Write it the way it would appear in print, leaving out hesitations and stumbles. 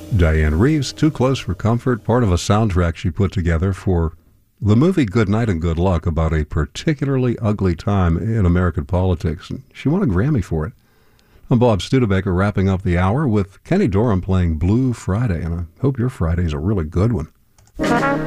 Diane Reeves, Too Close for Comfort, part of a soundtrack she put together for the movie Good Night and Good Luck, about a particularly ugly time in American politics. She won a Grammy for it. I'm Bob Studebaker, wrapping up the hour with Kenny Dorham playing Blue Friday, and I hope your Friday is a really good one.